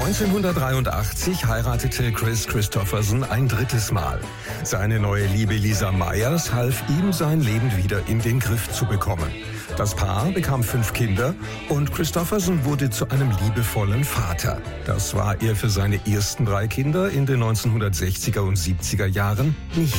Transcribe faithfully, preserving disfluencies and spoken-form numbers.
neunzehnhundertdreiundachtzig heiratete Kris Kristofferson ein drittes Mal. Seine neue Liebe Lisa Myers half ihm, sein Leben wieder in den Griff zu bekommen. Das Paar bekam fünf Kinder und Kristofferson wurde zu einem liebevollen Vater. Das war er für seine ersten drei Kinder in den neunzehnhundertsechziger und siebziger Jahren nicht.